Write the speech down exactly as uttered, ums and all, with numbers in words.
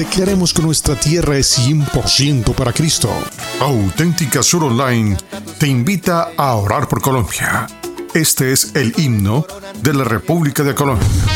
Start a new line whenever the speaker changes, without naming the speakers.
declaremos que nuestra tierra es cien por ciento para Cristo. Auténtica Sur Online te invita a orar por Colombia. Este es el himno de la República de Colombia.